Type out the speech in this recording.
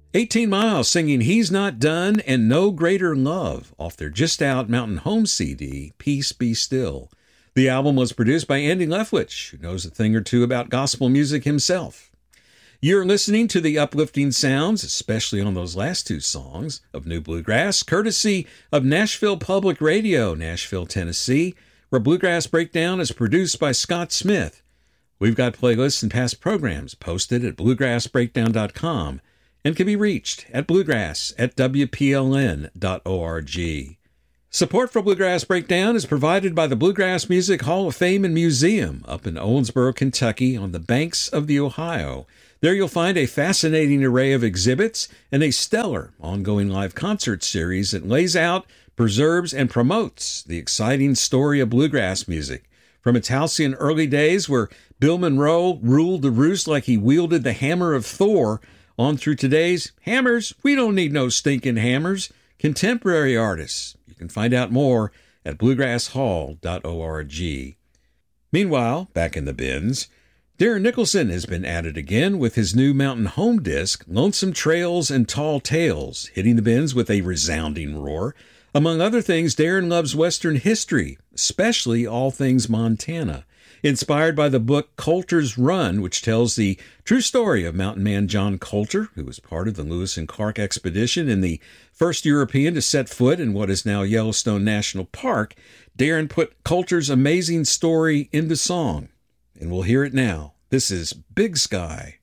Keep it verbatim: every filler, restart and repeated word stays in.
eighteen Miles singing He's Not Done and No Greater Love off their just-out Mountain Home C D, Peace Be Still. The album was produced by Andy Leftwich, who knows a thing or two about gospel music himself. You're listening to the uplifting sounds, especially on those last two songs, of New Bluegrass, courtesy of Nashville Public Radio, Nashville, Tennessee, where Bluegrass Breakdown is produced by Scott Smith. We've got playlists and past programs posted at bluegrass breakdown dot com and can be reached at bluegrass at w p l n dot org. Support for Bluegrass Breakdown is provided by the Bluegrass Music Hall of Fame and Museum up in Owensboro, Kentucky, on the banks of the Ohio. There you'll find a fascinating array of exhibits and a stellar ongoing live concert series that lays out, preserves, and promotes the exciting story of bluegrass music. From its halcyon early days where Bill Monroe ruled the roost like he wielded the hammer of Thor, on through today's hammers, we don't need no stinking hammers, contemporary artists. You can find out more at bluegrass hall dot org. Meanwhile, back in the bins, Darren Nicholson has been at it again with his new Mountain Home disc, Lonesome Trails and Tall Tales, hitting the bins with a resounding roar. Among other things, Darren loves Western history, especially all things Montana. Inspired by the book Coulter's Run, which tells the true story of mountain man John Coulter, who was part of the Lewis and Clark expedition and the first European to set foot in what is now Yellowstone National Park, Darren put Coulter's amazing story into song. And we'll hear it now. This is Big Sky.